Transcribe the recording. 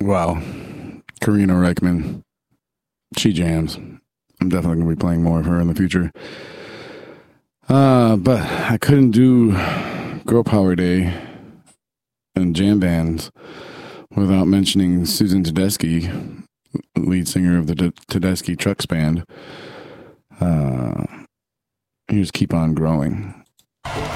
Wow. Karina Reichman. She jams. I'm definitely going to be playing more of her in the future. But I couldn't do Girl Power Day and jam bands without mentioning Susan Tedeschi, lead singer of the Tedeschi Trucks Band. Here's Keep On Growing.